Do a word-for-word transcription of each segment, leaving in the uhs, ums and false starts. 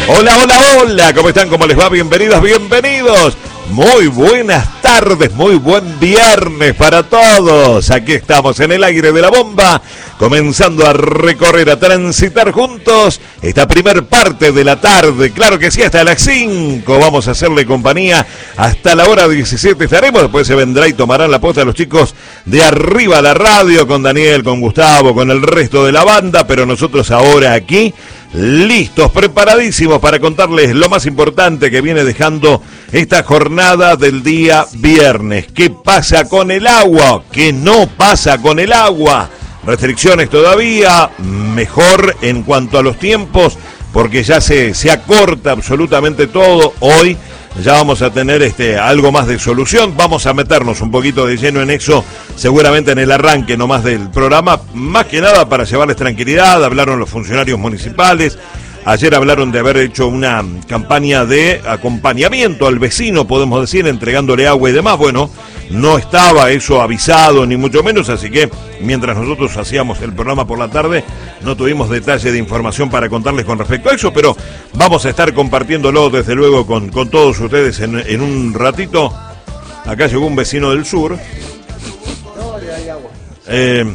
Hola, hola, hola, ¿cómo están? ¿Cómo les va? Bienvenidos, bienvenidos. Muy buenas tardes, muy buen viernes para todos. Aquí estamos en el aire de la bomba, comenzando a recorrer, a transitar juntos esta primer parte de la tarde. Claro que sí, hasta las cinco vamos a hacerle compañía. Hasta la hora diecisiete estaremos, después se vendrá y tomarán la posta los chicos de Arriba la Radio, con Daniel, con Gustavo, con el resto de la banda, pero nosotros ahora aquí, listos, preparadísimos para contarles lo más importante que viene dejando esta jornada del día viernes. ¿Qué pasa con el agua? ¿Qué no pasa con el agua? Restricciones todavía, mejor en cuanto a los tiempos, porque ya se, se acorta absolutamente todo. Hoy ya vamos a tener este algo más de solución. Vamos a meternos un poquito de lleno en eso, seguramente en el arranque nomás del programa, más que nada para llevarles tranquilidad. Hablaron los funcionarios municipales. Ayer hablaron de haber hecho una campaña de acompañamiento al vecino, podemos decir, entregándole agua y demás. Bueno, no estaba eso avisado, ni mucho menos, así que mientras nosotros hacíamos el programa por la tarde, no tuvimos detalle de información para contarles con respecto a eso, pero vamos a estar compartiéndolo desde luego con, con todos ustedes en, en un ratito. Acá llegó un vecino del sur. No, hay agua. Eh,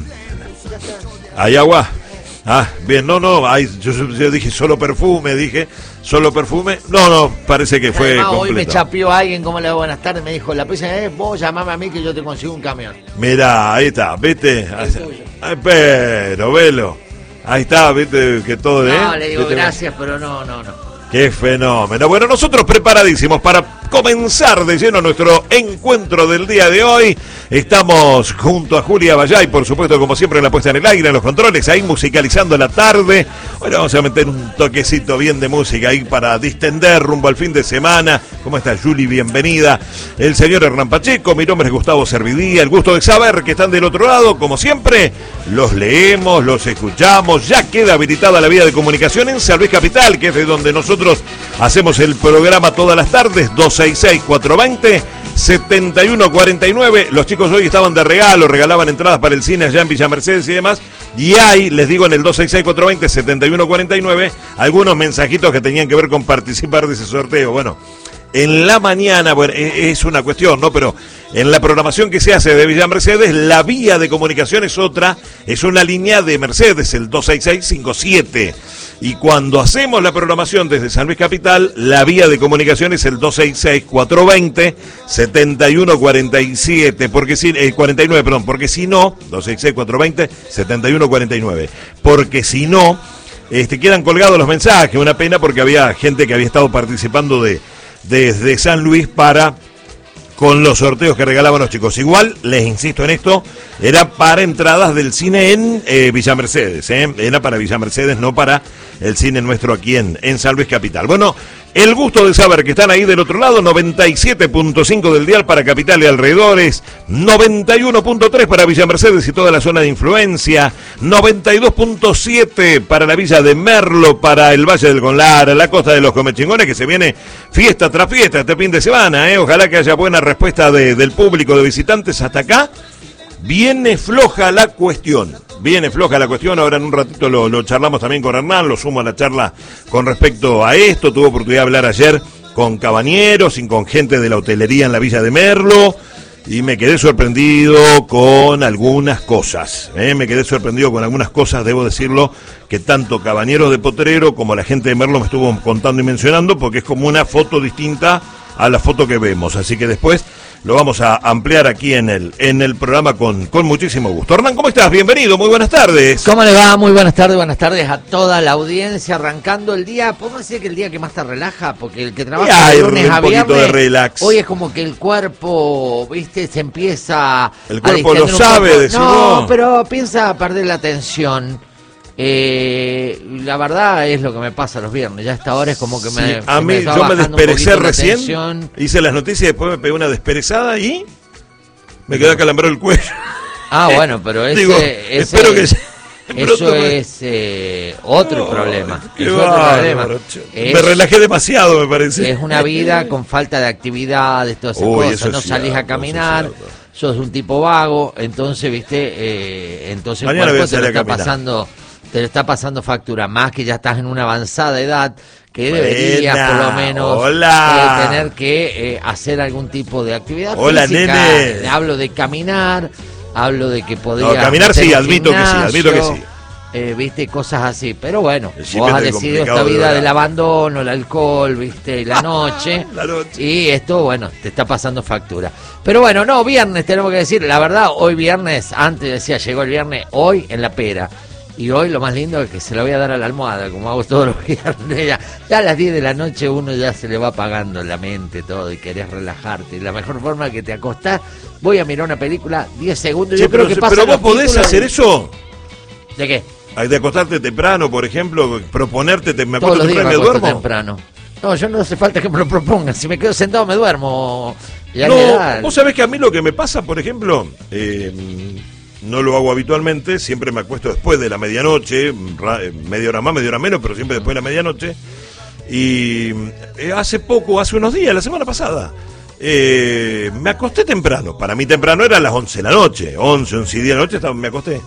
¿Hay agua? Ah, bien, no, no, hay, yo, yo dije solo perfume, dije solo perfume. No, no, parece que fue Además, completo. hoy me chapeó alguien, ¿cómo le va? Buenas tardes, me dijo, la próxima vez vos llamame a mí que yo te consigo un camión. Mirá, ahí está, vete. Ay, pero, velo. Ahí está, vete que todo, ¿eh? No, le digo vete, gracias, pero no, no, no. Qué fenómeno. Bueno, nosotros preparadísimos para comenzar de lleno nuestro encuentro del día de hoy. Estamos junto a Julia Bayay, por supuesto, como siempre, en la puesta en el aire, en los controles, ahí musicalizando la tarde. Hoy vamos a meter un toquecito bien de música ahí para distender rumbo al fin de semana. ¿Cómo está, Juli? Bienvenida. El señor Hernán Pacheco, mi nombre es Gustavo Servidía. El gusto de saber que están del otro lado, como siempre. Los leemos, los escuchamos. Ya queda habilitada la vía de comunicación en San Luis Capital, que es de donde nosotros hacemos el programa todas las tardes. Dos seis seis, cuatro dos cero, siete uno cuatro nueve. Los chicos hoy estaban de regalo, regalaban entradas para el cine allá en Villa Mercedes y demás. Y hay, les digo, en el dos seis seis, cuatro dos cero, siete uno cuatro nueve, algunos mensajitos que tenían que ver con participar de ese sorteo. Bueno, en la mañana, bueno, es una cuestión, ¿no? Pero en la programación que se hace de Villa Mercedes, la vía de comunicación es otra, es una línea de Mercedes, el dos seis seis cinco siete. Y cuando hacemos la programación desde San Luis Capital, la vía de comunicación es el dos seis seis, cuatro dos cero, siete uno cuatro siete, porque si, eh, cuarenta y nueve, perdón, porque si no, dos seis seis, cuatro dos cero, siete uno cuatro nueve, porque si no, este, quedan colgados los mensajes. Una pena porque había gente que había estado participando de desde San Luis para con los sorteos que regalaban los chicos. Igual, les insisto en esto, era para entradas del cine en eh, Villa Mercedes, ¿eh? Era para Villa Mercedes, no para el cine nuestro aquí en, en San Luis Capital. Bueno, el gusto de saber que están ahí del otro lado, noventa y siete punto cinco del dial para Capital y alrededores, noventa y uno punto tres para Villa Mercedes y toda la zona de influencia, noventa y dos punto siete para la Villa de Merlo, para el Valle del Conlara, la costa de los Comechingones, que se viene fiesta tras fiesta este fin de semana, ¿eh? Ojalá que haya buena respuesta de, del público, de visitantes. Hasta acá viene floja la cuestión. Viene floja la cuestión, ahora en un ratito lo, lo charlamos también con Hernán, lo sumo a la charla con respecto a esto. Tuve oportunidad de hablar ayer con cabañeros y con gente de la hotelería en la Villa de Merlo y me quedé sorprendido con algunas cosas, ¿eh? Me quedé sorprendido con algunas cosas, debo decirlo, que tanto cabañeros de Potrero como la gente de Merlo me estuvo contando y mencionando, porque es como una foto distinta a la foto que vemos, así que después lo vamos a ampliar aquí en el en el programa con, con muchísimo gusto. Hernán, ¿cómo estás? Bienvenido, muy buenas tardes. ¿Cómo le va? Muy buenas tardes, buenas tardes a toda la audiencia, arrancando el día, podemos decir que el día que más te relaja, porque el que trabaja de lunes a viernes, de relax. Hoy es como que el cuerpo, viste, se empieza el cuerpo lo sabe, decimos. No, pero piensa a perder la tensión. Eh, la verdad es lo que me pasa los viernes, ya a esta hora es como que me, sí, a mí, me yo me desperecé recién, hice las noticias y después me pegué una desperezada y me quedé acalambrado el cuello. Ah, bueno, pero ese, Digo, ese espero que eso es eh, otro oh, problema, es otro problema. Es, me relajé demasiado, me parece. Es una vida con falta de actividades, todas esas Uy, cosas, no salís a caminar, sos un tipo vago, entonces, viste, eh, entonces el cuerpo te lo está pasando te está pasando factura, más que ya estás en una avanzada edad, que deberías Buena, por lo menos hola. eh, tener que eh, hacer algún tipo de actividad Hola, física. nene. Hablo de caminar, hablo de que podrías... No, caminar hacer sí, un admito que sí, admito que sí. Eh, viste, cosas así, pero bueno, El vos chip es has de decidido esta complicado de vida lograr. del abandono, el alcohol, viste, y la noche, La noche. y esto, bueno, te está pasando factura. Pero bueno, no, viernes tenemos que decir, la verdad, hoy viernes, antes decía, llegó el viernes, hoy en la pera, y hoy lo más lindo es que se lo voy a dar a la almohada, como hago todos los viernes, ya, ya a las diez de la noche uno ya se le va apagando la mente todo, y querés relajarte, y la mejor forma que te acostás, voy a mirar una película, diez segundos, Che, yo pero, creo que pero pasan vos los podés títulos hacer de- eso. ¿De qué? Hay de acostarte temprano, por ejemplo, proponerte, te, me Todos acuesto los días temprano me y me acuesto duermo. temprano. No, yo no hace falta que me lo propongan. Si me quedo sentado me duermo. Y a No, la edad- vos sabés que a mí lo que me pasa, por ejemplo, eh, no lo hago habitualmente, siempre me acuesto después de la medianoche, ra- eh, media hora más, media hora menos, pero siempre después de la medianoche. Y eh, hace poco, hace unos días, la semana pasada, eh, me acosté temprano. Para mí temprano era a las once de la noche, once, once y diez de la noche estaba, me acosté.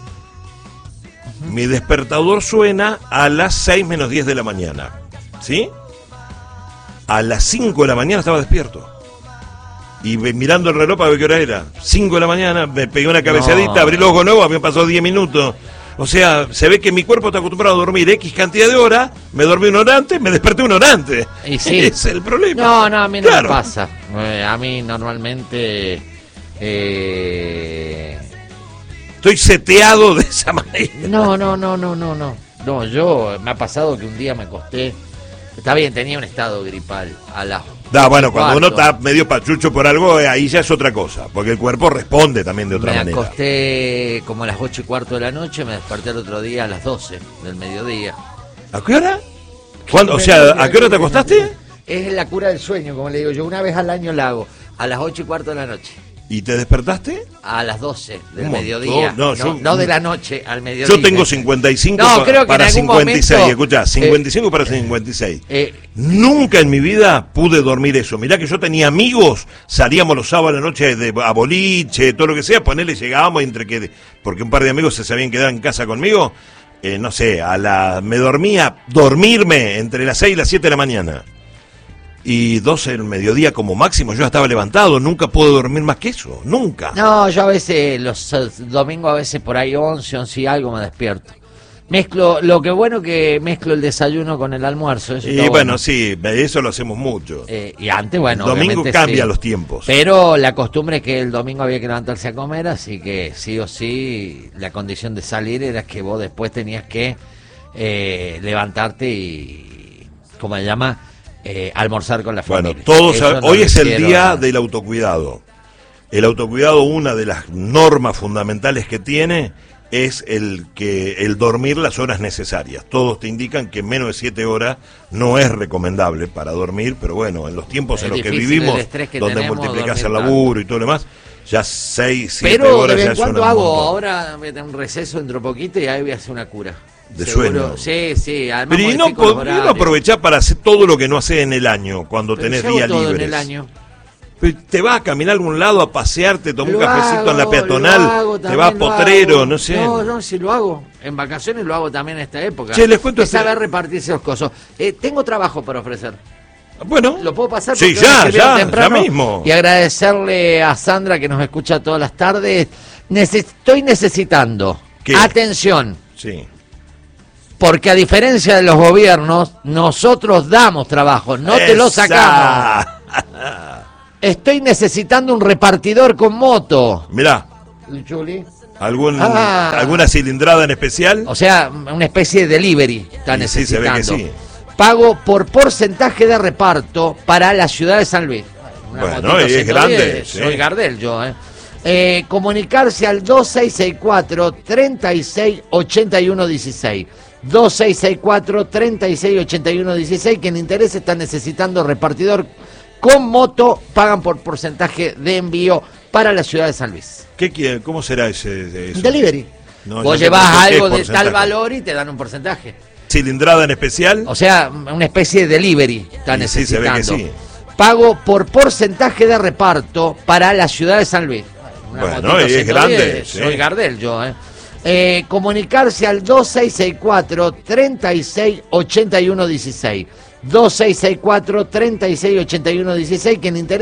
Mi despertador suena a las seis menos diez de la mañana, ¿sí? A las cinco de la mañana estaba despierto. Y ve- mirando el reloj para ver qué hora era. cinco de la mañana, me pegué una cabeceadita, No. abrí los ojos nuevos, habían pasado diez minutos. O sea, se ve que mi cuerpo está acostumbrado a dormir X cantidad de horas, me dormí una hora antes, me desperté una hora antes. Y sí. Ese es el problema. No, no, a mí no Claro. me pasa. Eh, a mí normalmente... Eh... Estoy seteado de esa manera. No, no, no, no, no, no. No, yo me ha pasado que un día me acosté. Está bien, tenía un estado gripal a las... Da, bueno, cuando uno cuarto. está medio pachucho por algo, eh, ahí ya es otra cosa, porque el cuerpo responde también de otra Me manera. acosté como a las ocho y cuarto de la noche, me desperté el otro día a las doce del mediodía. ¿A qué hora? ¿Cuándo? O sea, ¿a qué hora te acostaste? Es la cura del sueño, como le digo yo. Una vez al año la hago, a las ocho y cuarto de la noche. ¿Y te despertaste? A las doce del Un montón. mediodía. No, No, yo- no de la noche, al mediodía. Yo tengo cincuenta y cinco No, pa- creo que para en algún cincuenta y seis, momento, escuchá, cincuenta y cinco para cincuenta y seis. Eh, Nunca en mi vida pude dormir eso. Mirá que yo tenía amigos, salíamos los sábados a la noche de, a boliche, todo lo que sea, ponele, llegábamos entre que, porque un par de amigos se sabían quedar en casa conmigo, eh, no sé, a la, me dormía, dormirme entre las seis y las siete de la mañana. Y doce del mediodía como máximo, yo ya estaba levantado, nunca pude dormir más que eso, nunca. no, yo a veces, los eh, domingos a veces por ahí once, once y algo me despierto. Mezclo, lo que bueno que mezclo el desayuno con el almuerzo. Eso Y está bueno, sí, eso lo hacemos mucho. Eh, y antes, bueno, El domingo obviamente cambia sí. los tiempos. Pero la costumbre es que el domingo había que levantarse a comer, así que sí o sí, la condición de salir era que vos después tenías que eh, levantarte y, ¿cómo se llama? Eh, almorzar con la Bueno, familia. todos Eso sab- no hoy lo es el hicieron. día del autocuidado. El autocuidado, una de las normas fundamentales que tiene es el que el dormir las horas necesarias. Todos te indican que menos de siete horas no es recomendable para dormir, pero bueno, en los tiempos Es en los que difícil vivimos, el estrés que donde tenemos, multiplicas el dormir laburo y todo lo demás, ya seis, siete Pero de horas vez ya en es cuando un hago, montón. ahora voy a tener un receso dentro de poquito y ahí voy a hacer una cura. De Seguro. sueño. Sí, sí, además Pero y no, modifico los po- y no horarios. aprovechar para hacer todo lo que no haces en el año, cuando Pero tenés si hago días todo libres. en el año. Pero te vas a caminar a algún lado, a pasearte, tomar un Lo cafecito hago, en la lo peatonal, hago, te vas a también lo Potrero, hago. no sé. No, no, si lo hago. En vacaciones lo hago también en esta época. Che, les cuento Es este- saber repartirse los cosas. Eh, tengo trabajo para ofrecer. Bueno, ¿Lo puedo pasar? Sí, Porque ya, me escribieron ya, temprano. ya mismo. Y agradecerle a Sandra que nos escucha todas las tardes. Neces- estoy necesitando, ¿Qué? atención, sí. porque a diferencia de los gobiernos, nosotros damos trabajo, no te lo Esa. sacamos. Estoy necesitando un repartidor con moto. Mirá, Juli. ¿algún, Ah. ¿alguna cilindrada en especial? O sea, una especie de delivery está Y sí, se ve necesitando. que sí. Pago por porcentaje de reparto para la ciudad de San Luis. Una Bueno, motito y es ciento grande, diez, sí. Soy Gardel yo, ¿eh? Eh, comunicarse al dos seis seis cuatro, tres seis, ocho uno uno seis. dos seis seis cuatro, tres seis, ocho uno uno seis. Quien interese está necesitando repartidor con moto. Pagan por porcentaje de envío para la ciudad de San Luis. ¿Qué quiere? ¿Cómo será ese? eso? Delivery. No, Vos no sé llevas por qué algo de porcentaje. tal valor y te dan un porcentaje. ¿Cilindrada en especial? O sea, una especie de delivery está Y sí, se ve necesitando. que sí. Pago por porcentaje de reparto para la ciudad de San Luis. Una Bueno, motito y es ciento grande, diez, sí. Soy Gardel yo, ¿eh? Eh, comunicarse al dos seis seis cuatro, tres seis ocho uno uno seis. dos seis seis cuatro, tres seis ocho uno uno seis, quien interesa.